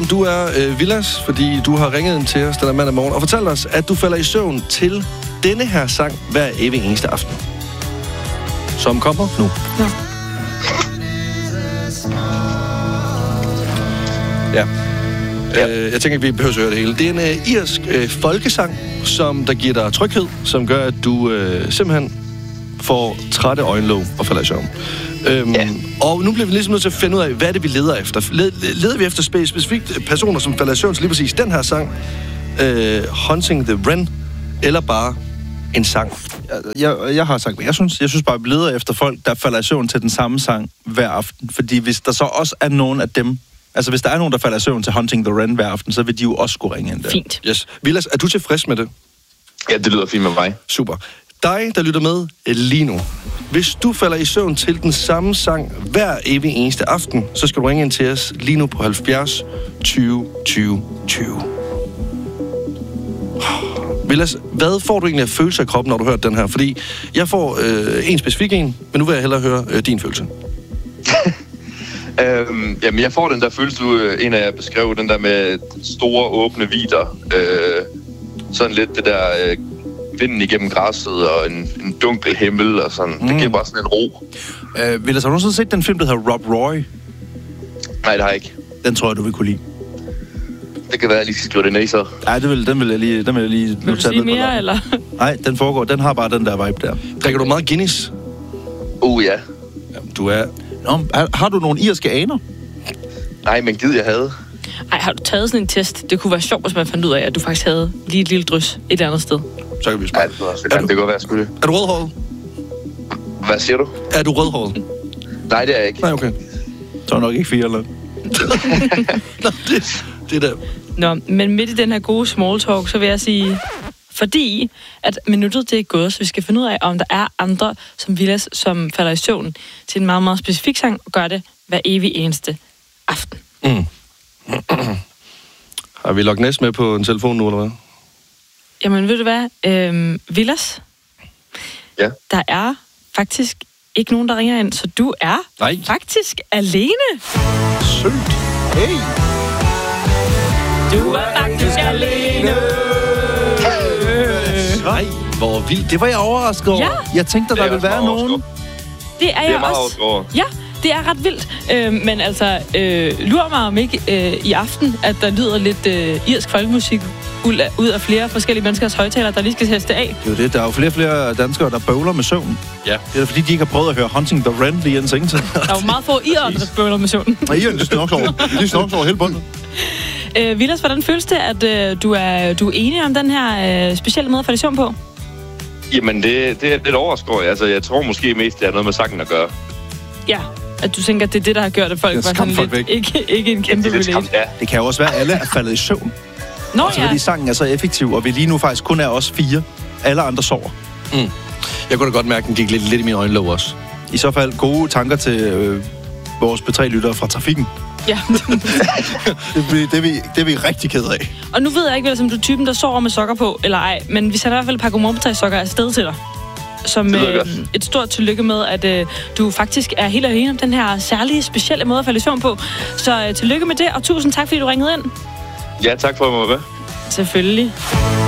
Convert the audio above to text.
Du er Vilas, fordi du har ringet ind til os den mandag morgen og fortalt os, at du falder i søvn til denne her sang hver evig eneste aften. Som kommer nu. Ja. Jeg tænker ikke, vi behøver at høre det hele. Det er en irsk folkesang, som der giver dig tryghed, som gør, at du simpelthen får trætte øjenlåg og falder i søvn. Og nu bliver vi ligesom nødt til at finde ud af, hvad er det, vi leder efter. Leder vi efter specifikt personer, som falder i søvn til lige præcis den her sang, Hunting the Wren, eller bare en sang? Jeg har sagt, jeg synes bare, at vi leder efter folk, der falder i søvn til den samme sang hver aften. Fordi hvis der så også er nogen af dem, altså hvis der er nogen, der falder i søvn til Hunting the Wren hver aften, så vil de jo også skulle ringe ind der. Fint. Yes. Vilas, er du tilfreds med det? Ja, det lyder fint med mig. Super. Dig, der lytter med lige nu. Hvis du falder i søvn til den samme sang hver evig eneste aften, så skal du ringe ind til os lige nu på 70 20 20 20. Vilas, hvad får du egentlig af følelse af kroppen, når du hører den her? Fordi jeg får en specifik en, men nu vil jeg hellere høre din følelse. Jamen, jeg får den der følelse, en af jer beskrev, den der med store, åbne vidder. Sådan lidt det der vinden igennem græsset og en dunkel himmel og sådan. Det giver bare sådan en ro. Vilas, har du nogensinde set den film, der hedder Rob Roy? Nej, det har jeg ikke. Den tror jeg, du vil kunne lide. Det kan være, at jeg lige skal skrive det ned, så. Nej, den vil jeg lige vil du sige mere, eller? Nej, den har bare den der vibe der. Drikker du meget Guinness? Ja. Jamen, du er... Nå, har du nogle irske aner? Nej, men gid jeg havde. Ej, har du taget sådan en test? Det kunne være sjovt, hvis man fandt ud af, at du faktisk havde lige et lille drys et eller andet sted. Så kan vi spørge. Ja, det kan godt være, skulle. Er du rødhåret? Hvad siger du? Er du rødhåret? Nej, det er jeg ikke. Nej, okay. Så er nok ikke 4 eller... Nå, det der. Nå, men midt i den her gode small talk, så vil jeg sige, fordi at minuttet det er gået, så vi skal finde ud af, om der er andre som Vilas, som falder i søvn til en meget, meget specifik sang, og gør det hver evig eneste aften. Har vi Loch Ness med på en telefon nu, eller hvad? Jamen, ved du hvad? Vilas? Ja? Der er faktisk ikke nogen, der ringer ind, så du er faktisk alene. Sygt. Hey! Du er faktisk alene. Nej, hvor vildt. Det var jeg overrasket over. Ja. Jeg tænkte, der ville være nogen. Det er jeg også. Ja, det er ret vildt. Men altså, lurer mig om ikke i aften, at der lyder lidt irsk folkemusik ud af flere forskellige menneskers højtalere, der lige skal teste af. Det er jo det. Der er jo flere og flere danskere, der bøvler med søvn. Ja. Det er fordi, de ikke har prøvet at høre Hunting the Wren lige en sengetid. Der er jo meget få irerne, der bøvler med søvn. Nej, irerne, de snorker over hele bundet. Vilas, hvordan føles det, at du er enig om den her specielle måde at falde i søvn på? Jamen, det er lidt overskåret. Altså, jeg tror måske mest, det har noget med sangen at gøre. Ja, at du tænker, at det er det, der har gjort, at folk var sådan lidt ikke en kæmpe relate. Ja. Det kan jo også være, at alle er faldet i søvn. Nå, og så fordi sangen er så effektiv, og vi lige nu faktisk kun er os 4. Alle andre sover. Jeg kunne da godt mærke, at den gik lidt i mine øjenlåg også. I så fald gode tanker til vores P3-lyttere fra trafikken. Ja. det er vi rigtig ked af. Og nu ved jeg ikke, vel, om du er typen, der sover med sokker på, eller ej, men vi sender i hvert fald et par godmorgen-sokker afsted til dig. Som et stort tillykke med, at du faktisk er helt alene om den her særlige, specielle måde at falde i søvn på. Så tillykke med det, og tusind tak, fordi du ringede ind. Ja, tak for at jeg måtte være. Selvfølgelig.